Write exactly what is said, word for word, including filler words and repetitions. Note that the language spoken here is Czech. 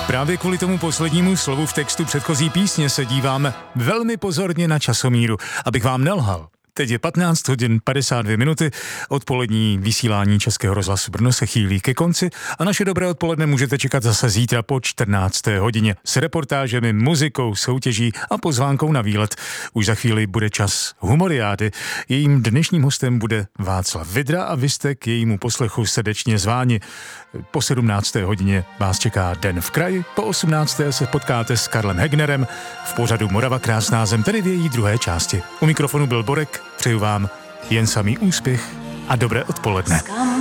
Právě kvůli tomu poslednímu slovu v textu předchozí písně se dívám velmi pozorně na časomíru, abych vám nelhal. Teď je patnáct hodin padesát dvě minuty, odpolední vysílání Českého rozhlasu Brno se chýlí ke konci a naše dobré odpoledne můžete čekat zase zítra po čtrnácté hodině s reportážemi, muzikou, soutěží a pozvánkou na výlet. Už za chvíli bude čas humoriády. Jejím dnešním hostem bude Václav Vidra a vy jste k jejímu poslechu srdečně zváni. Po sedmnácté hodině vás čeká Den v kraji, po osmnácté se potkáte s Karlem Hegnerem v pořadu Morava krásná zem, tedy v její druhé části. U mikrofonu byl Borek, přeju vám jen samý úspěch a dobré odpoledne.